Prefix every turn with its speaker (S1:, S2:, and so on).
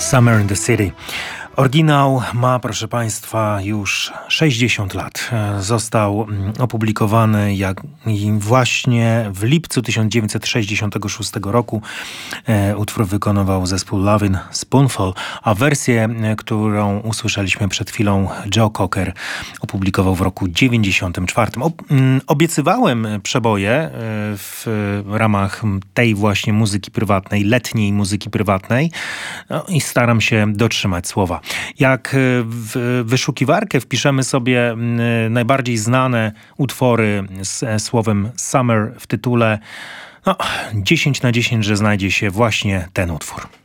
S1: Summer in the City. Oryginał ma, proszę Państwa, już 60 lat. Został opublikowany właśnie w lipcu 1966 roku. Utwór wykonywał zespół Lovin' Spoonful, a wersję, którą usłyszeliśmy przed chwilą, Joe Cocker opublikował w roku 94. Obiecywałem przeboje w ramach tej właśnie muzyki prywatnej, letniej muzyki prywatnej, i staram się dotrzymać słowa. Jak w wyszukiwarkę wpiszemy sobie najbardziej znane utwory z słowem Summer w tytule, 10 na 10, że znajdzie się właśnie ten utwór.